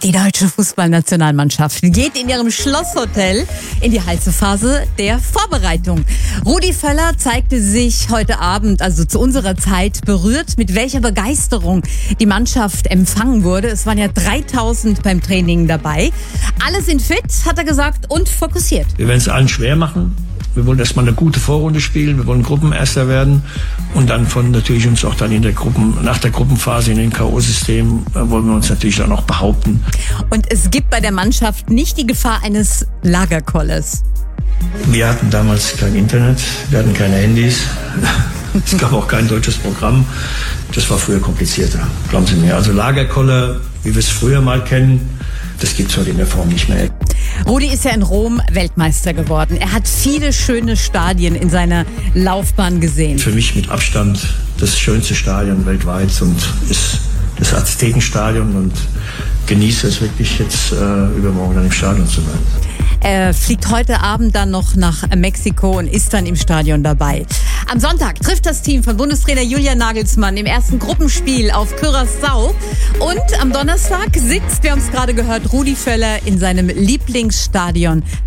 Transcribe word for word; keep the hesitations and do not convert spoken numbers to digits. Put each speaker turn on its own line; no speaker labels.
Die deutsche Fußballnationalmannschaft geht in ihrem Schlosshotel in die heiße Phase der Vorbereitung. Rudi Völler zeigte sich heute Abend, also zu unserer Zeit, berührt, mit welcher Begeisterung die Mannschaft empfangen wurde. Es waren ja dreitausend beim Training dabei. Alle sind fit, hat er gesagt, und fokussiert.
Wir werden es allen schwer machen. Wir wollen erstmal eine gute Vorrunde spielen, wir wollen Gruppenerster werden und dann von natürlich uns auch dann in der Gruppen, nach der Gruppenphase in den K O-System wollen wir uns natürlich dann auch behaupten.
Und es gibt bei der Mannschaft nicht die Gefahr eines Lagerkolles.
Wir hatten damals kein Internet, wir hatten keine Handys, es gab auch kein deutsches Programm. Das war früher komplizierter, glauben Sie mir. Also Lagerkolle, wie wir es früher mal kennen, das gibt es heute in der Form nicht mehr.
Rudi ist ja in Rom Weltmeister geworden. Er hat viele schöne Stadien in seiner Laufbahn gesehen.
Für mich mit Abstand das schönste Stadion weltweit und ist das Aztekenstadion und genieße es wirklich jetzt äh, übermorgen dann im Stadion zu sein.
Er fliegt heute Abend dann noch nach Mexiko und ist dann im Stadion dabei. Am Sonntag trifft das Team von Bundestrainer Julian Nagelsmann im ersten Gruppenspiel auf Curaçao. Und am Donnerstag sitzt, wir haben es gerade gehört, Rudi Völler in seinem Lieblingsstadion